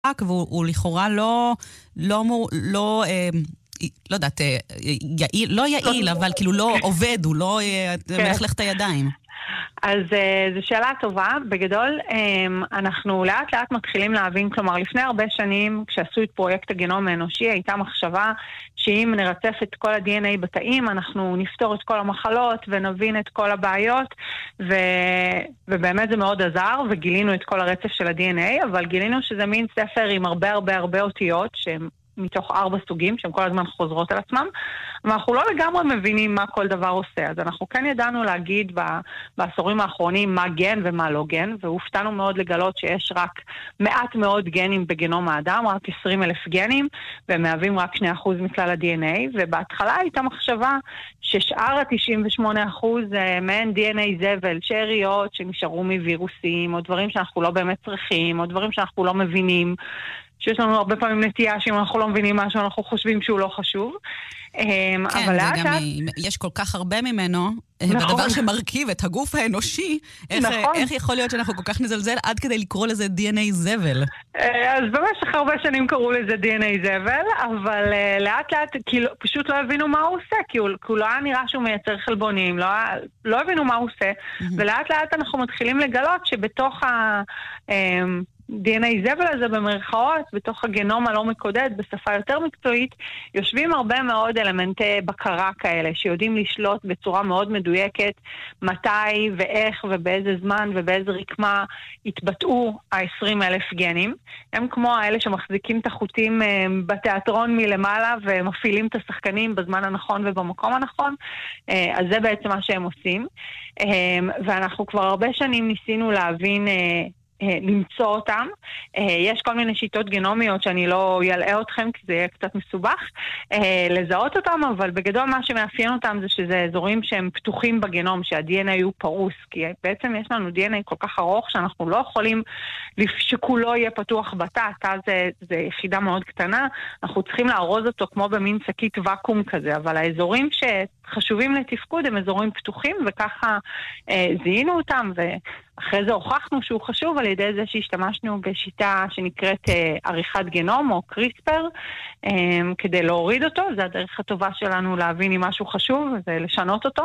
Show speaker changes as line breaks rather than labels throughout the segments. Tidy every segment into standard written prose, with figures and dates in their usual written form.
והוא לכאורה לא יודעת, לא יעיל, אבל כאילו לא עובד, הוא לא מלכלך את הידיים.
אז זו שאלה טובה. בגדול, אנחנו לאט לאט מתחילים להבין, כלומר, לפני הרבה שנים, כשעשו את פרויקט הגנום האנושי, הייתה מחשבה שאם נרצף את כל ה-DNA בתאים, אנחנו נפתור את כל המחלות ונבין את כל הבעיות, ובאמת זה מאוד עזר, וגילינו את כל הרצף של ה-DNA, אבל גילינו שזה מין ספר עם הרבה אותיות, שהם מתוך 4 סוגים, שהן כל הזמן חוזרות על עצמם, ואנחנו לא לגמרי מבינים מה כל דבר עושה. אז אנחנו כן ידענו להגיד בעשורים האחרונים מה גן ומה לא גן, והופתענו מאוד לגלות שיש רק מעט מאוד גנים בגנום האדם, רק 20,000 גנים, והם מהווים רק 2% מכלל ה-DNA, ובהתחלה הייתה מחשבה ששאר ה-98% מהן DNA זבל, שאריות שנשארו מווירוסים, או דברים שאנחנו לא באמת צריכים, או דברים שאנחנו לא מבינים, שיש לנו הרבה פעמים נטייה שאם אנחנו לא מבינים משהו, אנחנו חושבים שהוא לא חשוב.
כן, וגם יש כל כך הרבה ממנו, בדבר שמרכיב את הגוף האנושי, איך יכול להיות שאנחנו כל כך נזלזל עד כדי לקרוא לזה DNA זבל?
אז במשך הרבה שנים קראו לזה DNA זבל, אבל לאט לאט פשוט לא הבינו מה הוא עושה, כי הוא לא היה נראה שהוא מייצר חלבונים, לא הבינו מה הוא עושה, ולאט לאט אנחנו מתחילים לגלות שבתוך DNA זבל הזה במרכאות, בתוך הגנום הלא מקודד, בשפה יותר מקצועית, יושבים הרבה מאוד אלמנטי בקרה כאלה, שיודעים לשלוט בצורה מאוד מדויקת, מתי ואיך ובאיזה זמן ובאיזה רקמה התבטאו ה-20,000 גנים. הם כמו האלה שמחזיקים את החוטים בתיאטרון מלמעלה, ומפעילים את השחקנים בזמן הנכון ובמקום הנכון. אז זה בעצם מה שהם עושים. ואנחנו כבר הרבה שנים ניסינו להבין למצוא אותם. יש כל מיני שיטות גנומיות שאני לא ילאה אתכם, כי זה יהיה קצת מסובך לזהות אותם, אבל בגדול מה שמאפיין אותם זה שזה אזורים שהם פתוחים בגנום, שה-DNA הוא פרוס, כי בעצם יש לנו DNA כל כך ארוך שאנחנו לא יכולים שכולו יהיה פתוח בתא, תא זה יחידה מאוד קטנה, אנחנו צריכים לארוז אותו כמו במין שקית וקום כזה, אבל האזורים שחשובים לתפקוד הם אזורים פתוחים, וככה זיהינו אותם, אחרי זה הוכחנו שהוא חשוב על ידי זה שהשתמשנו בשיטה שנקראת עריכת גנום או קריספר, כדי להוריד אותו. זה הדרך הטובה שלנו להבין אם משהו חשוב, זה לשנות אותו,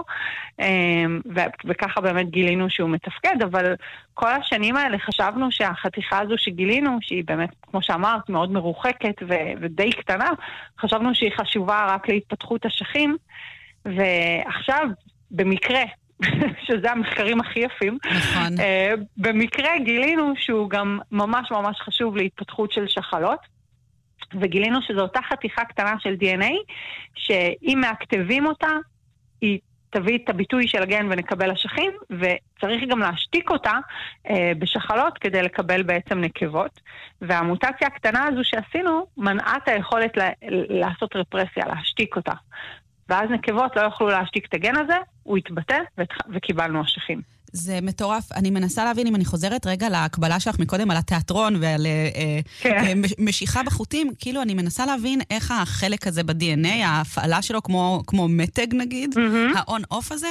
וככה באמת גילינו שהוא מתפקד, אבל כל השנים האלה חשבנו שהחתיכה הזו שגילינו, שהיא באמת, כמו שאמרת, מאוד מרוחקת ודי קטנה, חשבנו שהיא חשובה רק להתפתחות השכים, ועכשיו, במקרה, שזה המחקרים הכי יפים.
נכון.
במקרה גילינו שהוא גם ממש ממש חשוב להתפתחות של שחלות, וגילינו שזו אותה חתיכה קטנה של DNA, שאם מאקטיבים אותה, היא תביא את הביטוי של הגן ונקבל אשכים, וצריך גם להשתיק אותה בשחלות כדי לקבל בעצם נקבות. והמוטציה הקטנה הזו שעשינו, מנעה את היכולת לעשות רפרסיה, להשתיק אותה. ואז נקבות לא יוכלו להשתיק את הגן הזה, הוא התבטא וקיבלנו אשכים.
זה מטורף. אני מנסה להבין, אם אני חוזרת רגע להקבלה שלך מקודם על התיאטרון ועל משיכה בחוטים, כאילו אני מנסה להבין איך החלק הזה ב-DNA, ההפעלה שלו כמו מתג נגיד, ה-on-off הזה,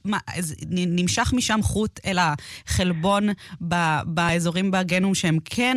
נמשך משם חוט אל החלבון באזורים בגנום שהם כן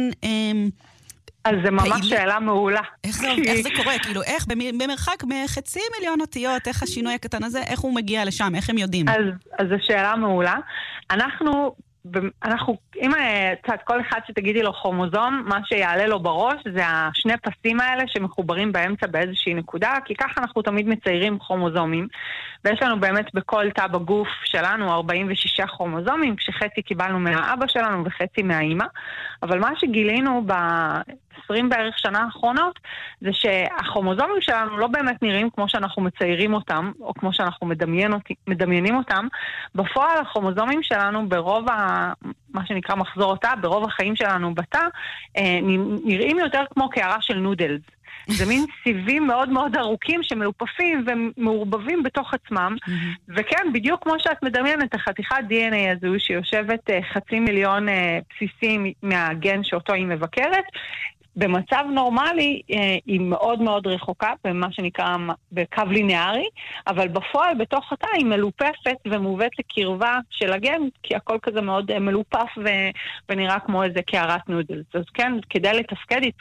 אז זה ממש שאלה מעולה.
איך זה קורה? כאילו, איך במרחק מחצי מיליון אותיות, איך השינוי הקטן הזה, איך הוא מגיע לשם, איך הם יודעים?
אז זו שאלה מעולה. אנחנו, אם כל אחד שתגידי לו כרומוזום, מה שיעלה לו בראש זה השני פסים האלה שמחוברים באמצע באיזושהי נקודה, כי ככה אנחנו תמיד מציירים כרומוזומים, ויש לנו באמת בכל תא בגוף שלנו 46 כרומוזומים, כשחצי קיבלנו מהאבא שלנו וחצי מהאימא, אבל מה שגילינו ב-20 בערך שנה האחרונות, זה שהכרומוזומים שלנו לא באמת נראים כמו שאנחנו מציירים אותם, או כמו שאנחנו מדמיינים אותם. בפועל הכרומוזומים שלנו ברוב מה שנקרא מחזור התא, ברוב החיים שלנו בתא, נראים יותר כמו קערה של נודלס. זה מין סיבים מאוד מאוד ארוכים שמלופפים ומעורבבים בתוך עצמם, וכן, בדיוק כמו שאת מדמיינת, החתיכת DNA הזו שיושבת 500,000 בסיסים מהגן שאותו היא מבקרת, במצב נורמלי היא מאוד מאוד רחוקה, במה שנקרא בקו ליניארי, אבל בפועל בתוך התא היא מלופפת ומובאת לקרבה של הגן, כי הכל כזה מאוד מלופף ונראה כמו איזה קערת נודלס. אז כן, כדי לתפקד היא